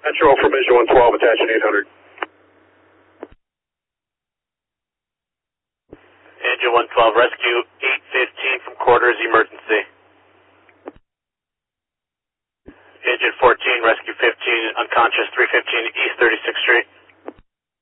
Metro from Engine 112, attaching 800. Engine 112, rescue 815 from quarters, emergency. Engine 14, rescue 15, unconscious, 315 East 36th Street.